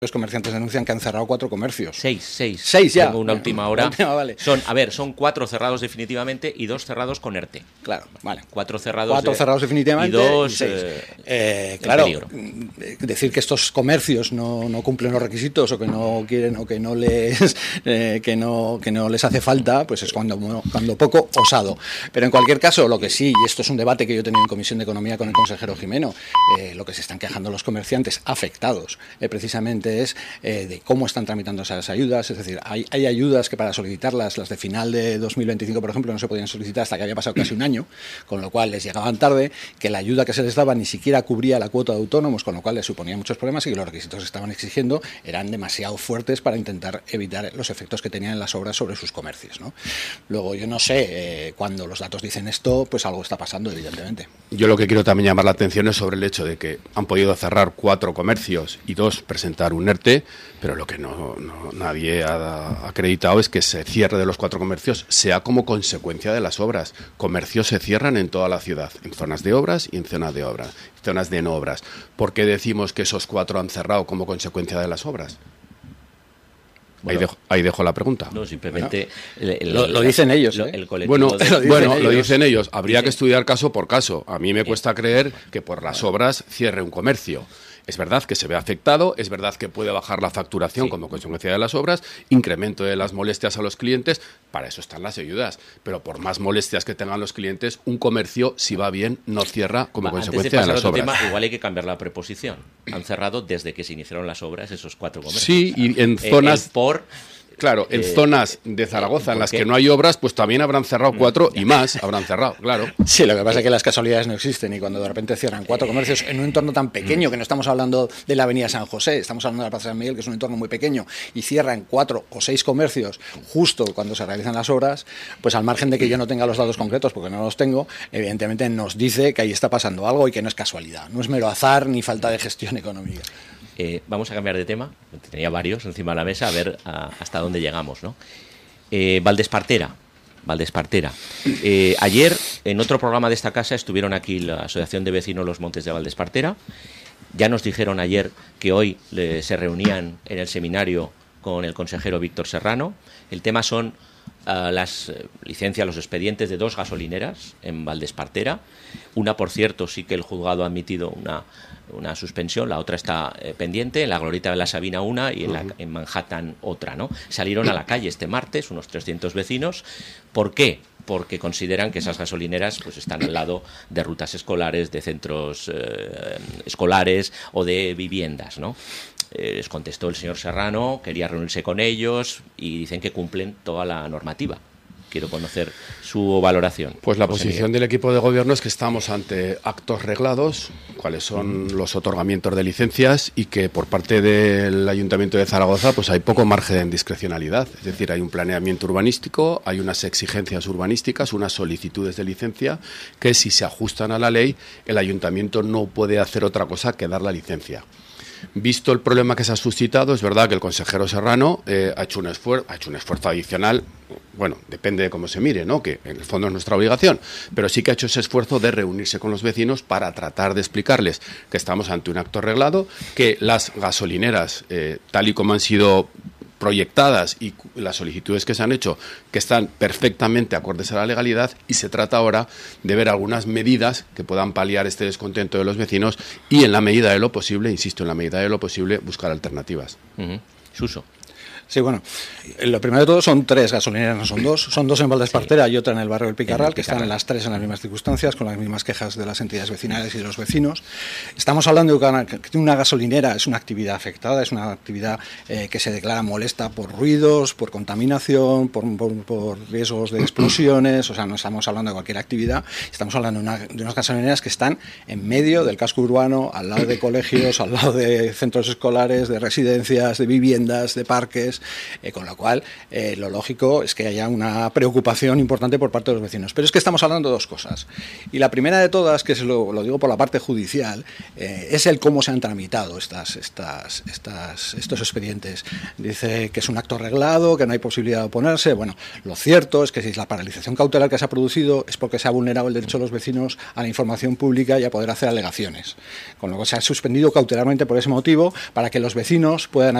Los comerciantes denuncian que han cerrado 4 comercios. 6 ya. Tengo una última hora. Vale. Son 4 cerrados definitivamente y 2 cerrados con ERTE. Claro, vale. 4 cerrados. 4 cerrados definitivamente y 2 claro, peligro. Decir que estos comercios no cumplen los requisitos o que no quieren o que no les que no les hace falta, pues es cuando poco osado. Pero en cualquier caso, lo que sí, y esto es un debate que yo he tenido en Comisión de Economía con el consejero Jimeno, lo que se están quejando los comerciantes afectados precisamente es de cómo están tramitando esas ayudas. Es decir, hay ayudas que para solicitarlas, las de final de 2025, por ejemplo, no se podían solicitar hasta que había pasado casi un año, con lo cual les llegaban tarde, que la ayuda que se les daba ni siquiera cubría la cuota de autónomos, con lo cual les suponía muchos problemas y que los requisitos que estaban exigiendo eran demasiado fuertes para intentar evitar los efectos que tenían las obras sobre sus comercios, ¿no? Luego, yo no sé, cuando los datos dicen esto, pues algo está pasando, evidentemente. Yo lo que quiero también llamar la atención es sobre el hecho de que han podido cerrar 4 comercios y 2 presentar un ERTE, pero lo que nadie ha acreditado es que ese cierre de los 4 comercios sea como consecuencia de las obras. Comercios se cierran en toda la ciudad, en zonas de obras y en zonas de no obras. ¿Por qué decimos que esos 4 han cerrado como consecuencia de las obras? Bueno, ahí dejo la pregunta. No, simplemente... Lo dicen ellos. Lo dicen ellos. Habría que estudiar caso por caso. A mí me cuesta creer que por las obras cierre un comercio. Es verdad que se ve afectado, es verdad que puede bajar la facturación como consecuencia de las obras, incremento de las molestias a los clientes, para eso están las ayudas. Pero por más molestias que tengan los clientes, un comercio, si va bien, no cierra como consecuencia de las obras. Tema, igual hay que cambiar la preposición. Han cerrado desde que se iniciaron las obras esos 4 comercios. Sí, y en zonas... Claro, en zonas de Zaragoza en las que no hay obras, pues también habrán cerrado 4 y más habrán cerrado, claro. Sí, lo que pasa es que las casualidades no existen y cuando de repente cierran 4 comercios en un entorno tan pequeño, que no estamos hablando de la avenida San José, estamos hablando de la Plaza San Miguel, que es un entorno muy pequeño, y cierran 4 o 6 comercios justo cuando se realizan las obras, pues al margen de que yo no tenga los datos concretos, porque no los tengo, evidentemente nos dice que ahí está pasando algo y que no es casualidad, no es mero azar ni falta de gestión económica. Vamos a cambiar de tema, tenía varios encima de la mesa, a ver hasta dónde llegamos, ¿no? Valdespartera. Ayer, en otro programa de esta casa, estuvieron aquí la Asociación de Vecinos Los Montes de Valdespartera. Ya nos dijeron ayer que hoy se reunían en el seminario con el consejero Víctor Serrano. El tema son las licencias, los expedientes de 2 gasolineras en Valdespartera. Una, por cierto, sí que el juzgado ha admitido una suspensión, la otra está pendiente, en la Glorieta de la Sabina una y en Manhattan otra, ¿no? Salieron a la calle este martes unos 300 vecinos. ¿Por qué? Porque consideran que esas gasolineras pues están al lado de rutas escolares, de centros escolares o de viviendas, ¿no? Les contestó el señor Serrano, quería reunirse con ellos y dicen que cumplen toda la normativa. Quiero conocer su valoración. Pues la posición del equipo de gobierno es que estamos ante actos reglados, cuáles son los otorgamientos de licencias, y que por parte del Ayuntamiento de Zaragoza pues hay poco margen de discrecionalidad. Es decir, hay un planeamiento urbanístico, hay unas exigencias urbanísticas, unas solicitudes de licencia que, si se ajustan a la ley, el Ayuntamiento no puede hacer otra cosa que dar la licencia. Visto el problema que se ha suscitado, es verdad que el consejero Serrano ha hecho un esfuerzo adicional. Bueno, depende de cómo se mire, ¿no? Que en el fondo es nuestra obligación, pero sí que ha hecho ese esfuerzo de reunirse con los vecinos para tratar de explicarles que estamos ante un acto reglado, que las gasolineras, tal y como han sido proyectadas y las solicitudes que se han hecho, que están perfectamente acordes a la legalidad, y se trata ahora de ver algunas medidas que puedan paliar este descontento de los vecinos y, en la medida de lo posible, insisto, en la medida de lo posible, buscar alternativas. Suso. Sí, bueno, lo primero de todo son 3 gasolineras, no son 2. Son 2 en Valdespartera y otra en el barrio del Picarral, que están en las 3 en las mismas circunstancias, con las mismas quejas de las entidades vecinales y de los vecinos. Estamos hablando de que una gasolinera es una actividad afectada, es una actividad que se declara molesta por ruidos, por contaminación, por riesgos de explosiones. O sea, no estamos hablando de cualquier actividad, estamos hablando de unas gasolineras que están en medio del casco urbano, al lado de colegios, al lado de centros escolares, de residencias, de viviendas, de parques. parques, con lo cual lo lógico es que haya una preocupación importante por parte de los vecinos. Pero es que estamos hablando de dos cosas. Y la primera de todas, que lo digo por la parte judicial, es el cómo se han tramitado estos expedientes. Dice que es un acto reglado, que no hay posibilidad de oponerse. Bueno, lo cierto es que si la paralización cautelar que se ha producido es porque se ha vulnerado el derecho de los vecinos a la información pública y a poder hacer alegaciones. Con lo que se ha suspendido cautelarmente por ese motivo, para que los vecinos puedan